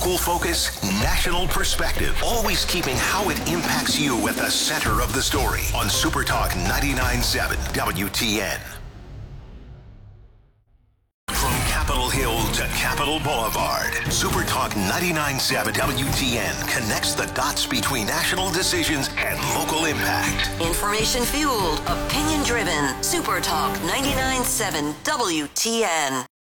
Local focus, national perspective. Always keeping how it impacts you at the center of the story on Supertalk 99.7 WTN. From Capitol Hill to Capitol Boulevard, Supertalk 99.7 WTN connects the dots between national decisions and local impact. Information fueled, opinion driven. Supertalk 99.7 WTN.